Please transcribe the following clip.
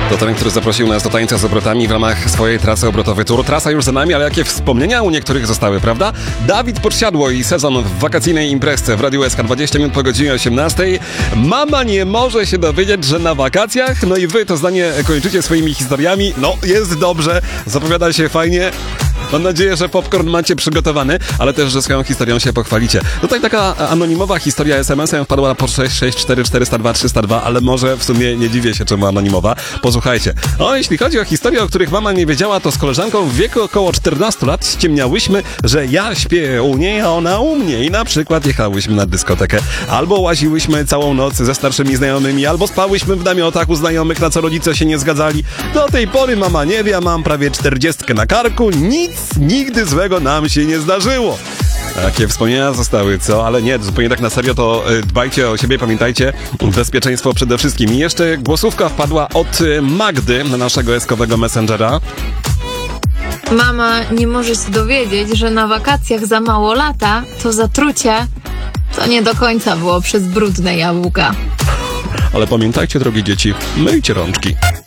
To ten, który zaprosił nas do tańca z obrotami w ramach swojej trasy obrotowej Tour. Trasa już za nami, ale jakie wspomnienia u niektórych zostały, prawda? Dawid Podsiadło i sezon w wakacyjnej imprezie w Radiu SK 20 minut po godzinie 18. Mama nie może się dowiedzieć, że na wakacjach, no i wy to zdanie kończycie swoimi historiami. No, jest dobrze, zapowiada się fajnie. Mam nadzieję, że popcorn macie przygotowany, ale też, że swoją historią się pochwalicie. Tutaj taka anonimowa historia SMS-em wpadła po 6640402 ale może w sumie nie dziwię się, czemu anonimowa. Posłuchajcie. Jeśli chodzi o historie, o których mama nie wiedziała, to z koleżanką w wieku około 14 lat ściemniałyśmy, że ja śpię u niej, a ona u mnie. I na przykład jechałyśmy na dyskotekę. Albo łaziłyśmy całą noc ze starszymi znajomymi, albo spałyśmy w namiotach u znajomych, na co rodzice się nie zgadzali. Do tej pory mama nie wie, mam prawie 40 na karku, nic nigdy złego nam się nie zdarzyło. Jakie wspomnienia zostały, co? Ale nie, zupełnie tak na serio, to dbajcie o siebie, pamiętajcie, bezpieczeństwo przede wszystkim. I jeszcze głosówka wpadła od Magdy na naszego eskowego messengera. Mama nie może się dowiedzieć, że na wakacjach za mało lata to zatrucie to nie do końca było przez brudne jabłka. Ale pamiętajcie, drogie dzieci, myjcie rączki.